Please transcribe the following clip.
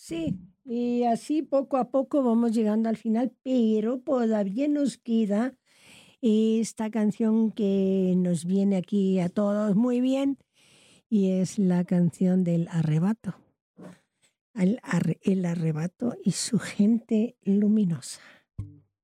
Sí, y así poco a poco vamos llegando al final, pero todavía nos queda esta canción que nos viene aquí a todos muy bien y es la canción del arrebato. El arrebato y su gente luminosa.